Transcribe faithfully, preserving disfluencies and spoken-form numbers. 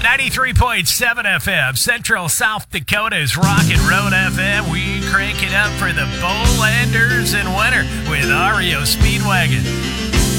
ninety-three point seven F M, Central South Dakota's Rockin' Road F M. We crank it up for the Bowlanders in winter with R E O Speedwagon.